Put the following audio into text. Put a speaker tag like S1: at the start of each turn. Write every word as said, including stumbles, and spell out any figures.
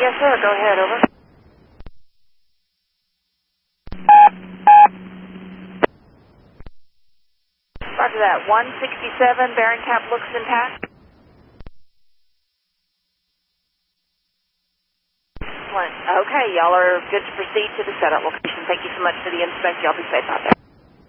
S1: Yes, sir. Go ahead. Over. Roger that. one sixty-seven, bearing cap looks intact. Excellent. Okay, y'all are good to proceed to the setup location. Thank you so much for the inspection. Y'all be safe out there.